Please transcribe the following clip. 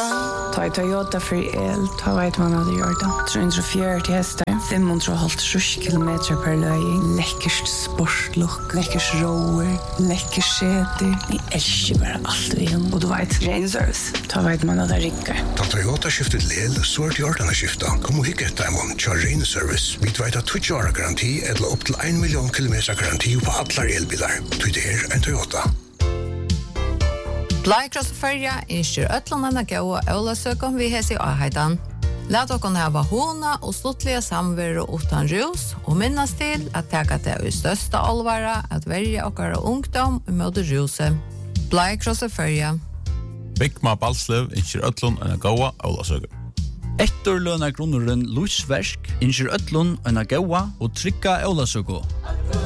Ta Toyota för el, ta vet man hade gjort det. 340 hästar, 550 kilometer per löjning. Läckert sportlook, läckert rower, läckert säte. Ni älskar bara allt vi har. Och du vet, ren service. Ta vet man hade rickar. Ta Toyota skiftet lel, så är det gjort att skifta. Kom och hicka ett diamond, kör ren service. Vi vet att 20 år garanti eller upp till 1 miljon kilometer garanti på alla elbilar. Det är en Toyota. Blaikross Färja inskjer ötlandana gåa Ölasökon vi hesi ahaitan. Lät okon hava hona og stuttliga samveru utan rus og minnas til at teka det i størsta alvara at verja okkara ungdom mot ruse. Blaikross Färja. Bigma Balslev inskjer ötlun gåa Ölasökon. Etterløna grunneren Lusversk inskjer ötlun gåa og trykka Ölasökon.